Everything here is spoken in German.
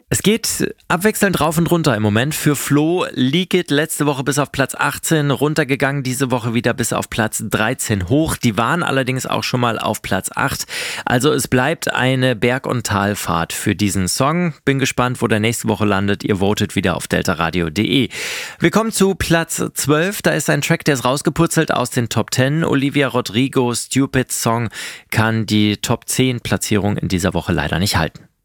Es geht abwechselnd rauf und runter im Moment. Für Flo Leak It letzte Woche bis auf Platz 18 runtergegangen, diese Woche wieder bis auf Platz 13 hoch. Die waren allerdings auch schon mal auf Platz 8. Also es bleibt eine Berg- und Talfahrt für diesen Song. Bin gespannt, wo der nächste Woche landet. Ihr votet wieder auf deltaradio.de. Wir kommen zu Platz 12. Da ist ein Track, der ist rausgepurzelt aus den Top 10. Olivia Rodrigo, Stupid Song, kann die Top 10 Platzierung in dieser Woche leider nicht halten.